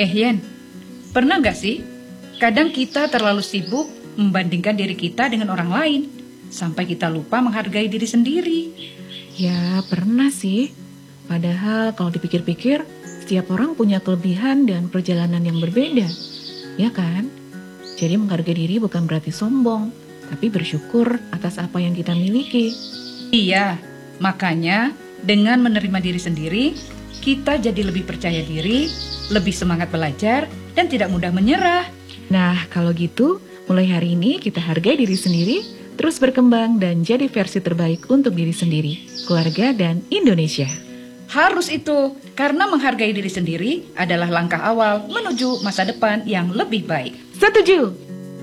Yen, pernah nggak sih? Kadang kita terlalu sibuk membandingkan diri kita dengan orang lain, sampai kita lupa menghargai diri sendiri. Ya, pernah sih. Padahal kalau dipikir-pikir, setiap orang punya kelebihan dan perjalanan yang berbeda. Ya kan? Jadi menghargai diri bukan berarti sombong, tapi bersyukur atas apa yang kita miliki. Iya, makanya dengan menerima diri sendiri, kita jadi lebih percaya diri, lebih semangat belajar, dan tidak mudah menyerah. Nah, kalau gitu, mulai hari ini kita hargai diri sendiri, terus berkembang dan jadi versi terbaik untuk diri sendiri, keluarga, dan Indonesia. Harus itu, karena menghargai diri sendiri adalah langkah awal menuju masa depan yang lebih baik. Setuju!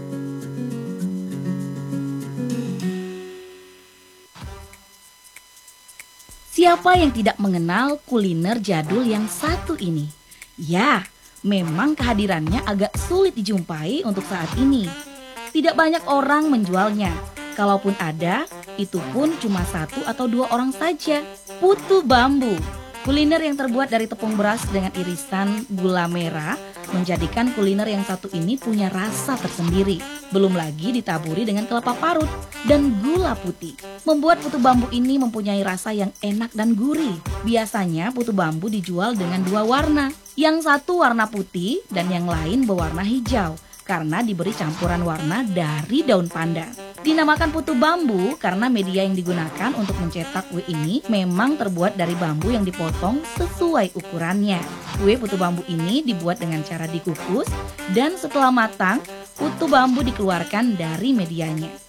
Siapa yang tidak mengenal kuliner jadul yang satu ini? Ya, memang kehadirannya agak sulit dijumpai untuk saat ini. Tidak banyak orang menjualnya. Kalaupun ada, itu pun cuma 1 atau 2 orang saja. Putu bambu, kuliner yang terbuat dari tepung beras dengan irisan gula merah, menjadikan kuliner yang satu ini punya rasa tersendiri. Belum lagi ditaburi dengan kelapa parut dan gula putih. Membuat putu bambu ini mempunyai rasa yang enak dan gurih. Biasanya putu bambu dijual dengan 2 warna. Yang satu warna putih dan yang lain berwarna hijau, karena diberi campuran warna dari daun pandan. Dinamakan putu bambu karena media yang digunakan untuk mencetak kue ini memang terbuat dari bambu yang dipotong sesuai ukurannya. Kue putu bambu ini dibuat dengan cara dikukus dan setelah matang, putu bambu dikeluarkan dari medianya.